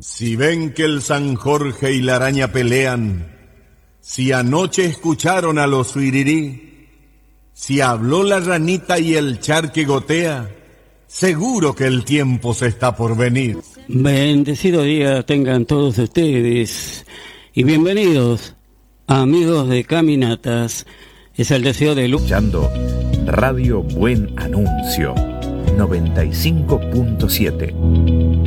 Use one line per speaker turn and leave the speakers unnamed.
Si ven que el San Jorge y la araña pelean, si anoche escucharon a los suirirí, si habló la ranita y el charque gotea, seguro que el tiempo se está por venir.
Bendecido día tengan todos ustedes y bienvenidos, amigos de Caminatas. Es el deseo de
Escuchando Radio Buen Anuncio 95.7.